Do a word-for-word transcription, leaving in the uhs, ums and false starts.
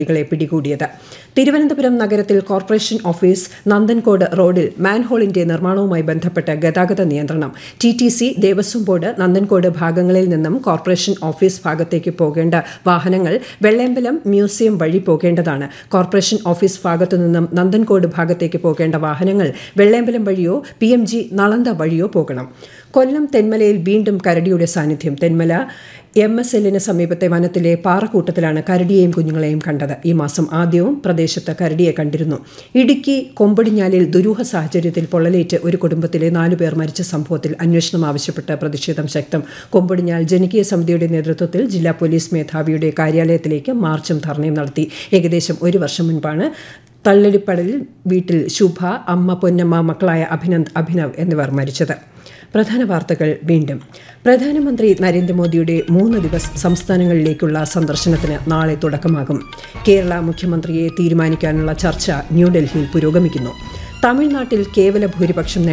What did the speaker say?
കളെ പിടികൂടിയത്. തിരുവനന്തപുരം നഗരത്തിൽ കോർപ്പറേഷൻ ഓഫീസ് നന്ദൻകോട് റോഡിൽ മാൻഹോളിന്റെ നിർമ്മാണവുമായി ബന്ധപ്പെട്ട് ഗതാഗത നിയന്ത്രണം. T T C, Devaswom board, Nanthancode ഭാഗങ്ങളിൽ നിന്നും കോർപ്പറേഷൻ ഓഫീസ് ഭാഗത്തേക്ക് പോകേണ്ട വാഹനങ്ങൾ വെള്ളയമ്പലം മ്യൂസിയം വഴി പോകേണ്ടതാണ്. കോർപ്പറേഷൻ ഓഫീസ് ഭാഗത്തു നിന്നും നന്ദൻകോട് ഭാഗത്തേക്ക് പോകേണ്ട വാഹനങ്ങൾ വെള്ളയമ്പലം വഴിയോ പി എം ജി നളന്ത വഴിയോ പോകണം. കൊല്ലം തെന്മലയിൽ വീണ്ടും കരടിയുടെ സാന്നിധ്യം. തെന്മല എം എസ് എല്ലിന് സമീപത്തെ വനത്തിലെ പാറക്കൂട്ടത്തിലാണ് കരടിയെയും കുഞ്ഞുങ്ങളെയും കണ്ടത്. ഈ മാസം ആദ്യവും പ്രദേശത്ത് കരടിയെ കണ്ടിരുന്നു. ഇടുക്കി കൊമ്പടിഞ്ഞാലിൽ ദുരൂഹ സാഹചര്യത്തിൽ പൊള്ളലേറ്റ് ഒരു കുടുംബത്തിലെ നാലുപേർ മരിച്ച സംഭവത്തിൽ അന്വേഷണം ആവശ്യപ്പെട്ട് പ്രതിഷേധം ശക്തം. കൊമ്പടിഞ്ഞാൽ ജനകീയ സമിതിയുടെ നേതൃത്വത്തിൽ ജില്ലാ പോലീസ് മേധാവിയുടെ കാര്യാലയത്തിലേക്ക് മാർച്ചും ധർണയും നടത്തി. ഏകദേശം ഒരു വർഷം മുൻപാണ് തള്ളലിപ്പടലിൽ വീട്ടിൽ ശുഭ, അമ്മ പൊന്നമ്മ, മക്കളായ അഭിനന്ദ്, അഭിനവ് എന്നിവർ മരിച്ചത്. പ്രധാന വാർത്തകൾ വീണ്ടും. പ്രധാനമന്ത്രി നരേന്ദ്രമോദിയുടെ മൂന്ന് ദിവസ സംസ്ഥാനങ്ങളിലേക്കുള്ള സന്ദർശനത്തിന് നാളെ തുടക്കമാകും. കേരള മുഖ്യമന്ത്രിയെ തീരുമാനിക്കാനുള്ള ചർച്ച ന്യൂഡൽഹിയിൽ പുരോഗമിക്കുന്നു. തമിഴ്നാട്ടിൽ കേവല ഭൂരിപക്ഷം